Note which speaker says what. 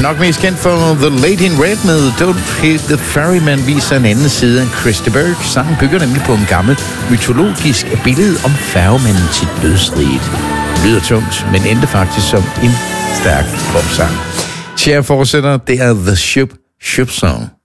Speaker 1: Nok mest kendt for The Lady in Red med Don't Hit the Ferryman viser en anden side af Christy Burke. Sangen bygger nemlig på en gammel mytologisk billede om færgemanden til dødsriget. Lyder tungt, men endte faktisk som en stærk popsang. Cher fortsætter, det er The Ship Song.